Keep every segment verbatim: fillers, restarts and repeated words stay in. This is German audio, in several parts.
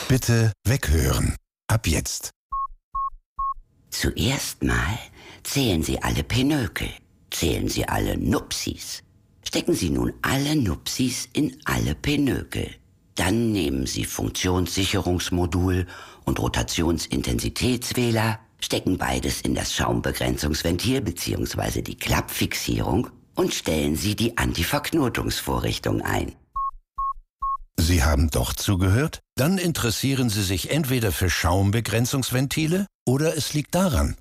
Bitte weghören. Ab jetzt. Zuerst mal zählen Sie alle Pinökel. Zählen Sie alle Nupsis. Stecken Sie nun alle Nupsis in alle Pinökel. Dann nehmen Sie Funktionssicherungsmodul und Rotationsintensitätswähler, stecken beides in das Schaumbegrenzungsventil bzw. die Klappfixierung und stellen Sie die Antiverknotungsvorrichtung ein. Sie haben doch zugehört? Dann interessieren Sie sich entweder für Schaumbegrenzungsventile oder es liegt daran.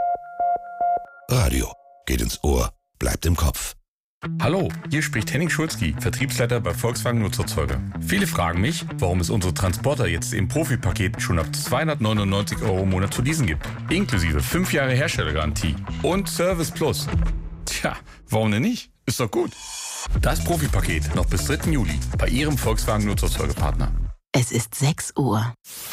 Radio geht ins Ohr, bleibt im Kopf. Hallo, hier spricht Henning Schulzki, Vertriebsleiter bei Volkswagen Nutzerzeuger. Viele fragen mich, warum es unsere Transporter jetzt im Profipaket schon ab zweihundertneunundneunzig Euro im Monat zu leasen gibt. Inklusive fünf Jahre Herstellergarantie und Service Plus. Tja, warum denn nicht? Ist doch gut. Das Profipaket noch bis dritten Juli bei Ihrem Volkswagen Nutzerzeugerpartner. Es ist sechs Uhr.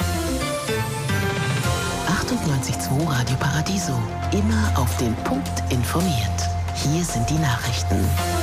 achtundneunzig Komma zwei Radio Paradiso. Immer auf den Punkt informiert. Hier sind die Nachrichten.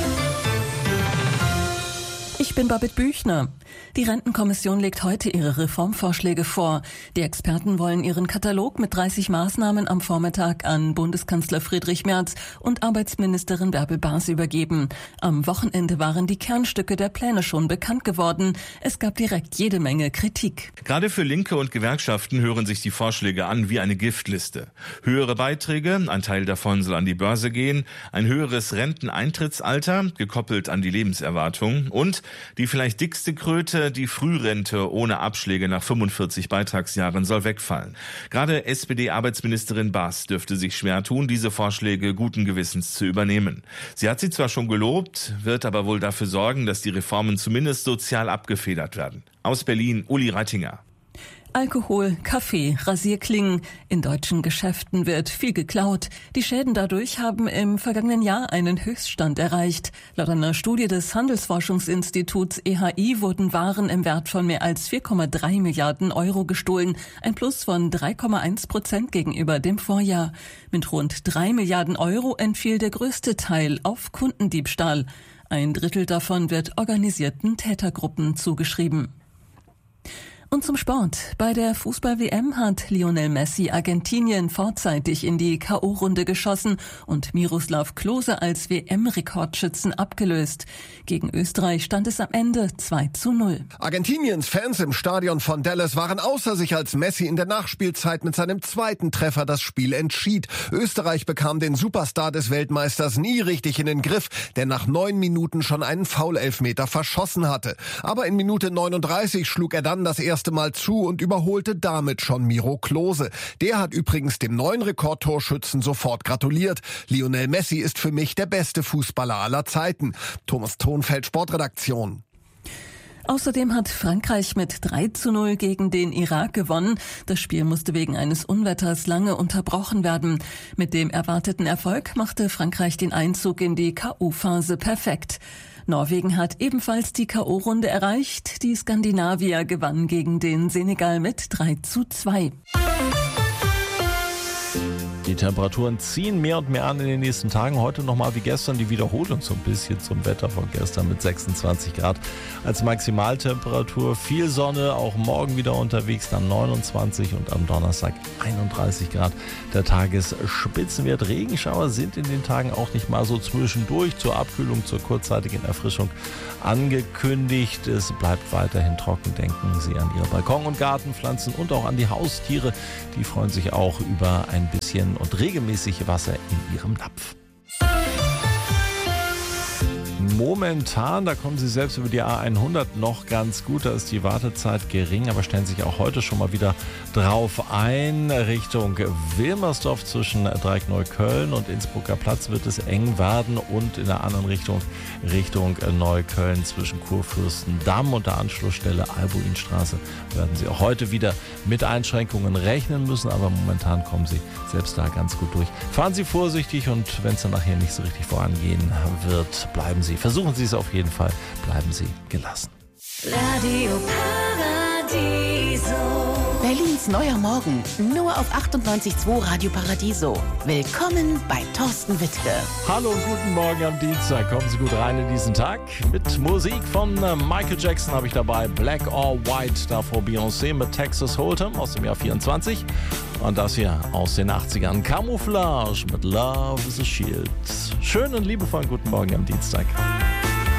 Ich bin Babette Büchner. Die Rentenkommission legt heute ihre Reformvorschläge vor. Die Experten wollen ihren Katalog mit dreißig Maßnahmen am Vormittag an Bundeskanzler Friedrich Merz und Arbeitsministerin Bärbel Baas übergeben. Am Wochenende waren die Kernstücke der Pläne schon bekannt geworden. Es gab direkt jede Menge Kritik. Gerade für Linke und Gewerkschaften hören sich die Vorschläge an wie eine Giftliste. Höhere Beiträge, ein Teil davon soll an die Börse gehen, ein höheres Renteneintrittsalter, gekoppelt an die Lebenserwartung und die vielleicht dickste Kröte, die Frührente ohne Abschläge nach fünfundvierzig Beitragsjahren soll wegfallen. Gerade S P D-Arbeitsministerin Baas dürfte sich schwer tun, diese Vorschläge guten Gewissens zu übernehmen. Sie hat sie zwar schon gelobt, wird aber wohl dafür sorgen, dass die Reformen zumindest sozial abgefedert werden. Aus Berlin, Uli Reitinger. Alkohol, Kaffee, Rasierklingen. In deutschen Geschäften wird viel geklaut. Die Schäden dadurch haben im vergangenen Jahr einen Höchststand erreicht. Laut einer Studie des Handelsforschungsinstituts E H I wurden Waren im Wert von mehr als vier Komma drei Milliarden Euro gestohlen. Ein Plus von drei Komma eins Prozent gegenüber dem Vorjahr. Mit rund drei Milliarden Euro entfiel der größte Teil auf Kundendiebstahl. Ein Drittel davon wird organisierten Tätergruppen zugeschrieben. Und zum Sport. Bei der Fußball-W M hat Lionel Messi Argentinien vorzeitig in die K O-Runde geschossen und Miroslav Klose als W M-Rekordschützen abgelöst. Gegen Österreich stand es am Ende zwei zu null. Argentiniens Fans im Stadion von Dallas waren außer sich, als Messi in der Nachspielzeit mit seinem zweiten Treffer das Spiel entschied. Österreich bekam den Superstar des Weltmeisters nie richtig in den Griff, der nach neun Minuten schon einen Foul-Elfmeter verschossen hatte. Aber in Minute neununddreißig schlug er dann das erste Mal zu und überholte damit schon Miro Klose. Der hat übrigens dem neuen Rekordtorschützen sofort gratuliert. Lionel Messi ist für mich der beste Fußballer aller Zeiten. Thomas Thonfeld, Sportredaktion. Außerdem hat Frankreich mit drei zu null gegen den Irak gewonnen. Das Spiel musste wegen eines Unwetters lange unterbrochen werden. Mit dem erwarteten Erfolg machte Frankreich den Einzug in die K O-Phase perfekt. Norwegen hat ebenfalls die K O-Runde erreicht. Die Skandinavier gewannen gegen den Senegal mit drei zu zwei. Die Temperaturen ziehen mehr und mehr an in den nächsten Tagen. Heute nochmal wie gestern die Wiederholung so ein bisschen zum Wetter von gestern mit sechsundzwanzig Grad als Maximaltemperatur. Viel Sonne, auch morgen wieder unterwegs, dann neunundzwanzig und am Donnerstag einunddreißig Grad. Der Tagesspitzenwert. Regenschauer sind in den Tagen auch nicht mal so zwischendurch zur Abkühlung, zur kurzzeitigen Erfrischung angekündigt. Es bleibt weiterhin trocken. Denken Sie an Ihre Balkon- und Gartenpflanzen und auch an die Haustiere. Die freuen sich auch über ein bisschen und regelmäßig Wasser in ihrem Napf. Momentan, da kommen Sie selbst über die A hundert noch ganz gut, da ist die Wartezeit gering, aber stellen sich auch heute schon mal wieder drauf ein. Richtung Wilmersdorf zwischen Dreieck-Neukölln und Innsbrucker Platz wird es eng werden und in der anderen Richtung, Richtung Neukölln zwischen Kurfürstendamm und der Anschlussstelle Albuinstraße werden Sie auch heute wieder mit Einschränkungen rechnen müssen, aber momentan kommen Sie selbst da ganz gut durch. Fahren Sie vorsichtig und wenn es dann nachher nicht so richtig vorangehen wird, bleiben Sie Versuchen Sie es auf jeden Fall. Bleiben Sie gelassen. Radio Paradiso. Berlins ganz neuer Morgen, nur auf achtundneunzig Komma zwei Radio Paradiso. Willkommen bei Thorsten Wittke. Hallo und guten Morgen am Dienstag. Kommen Sie gut rein in diesen Tag. Mit Musik von Michael Jackson habe ich dabei Black or White, davor Beyoncé mit Texas Hold'em aus dem Jahr vierundzwanzig. Und das hier aus den achtzigern, Camouflage mit Love is a Shield. Schönen, liebevollen guten Morgen am Dienstag.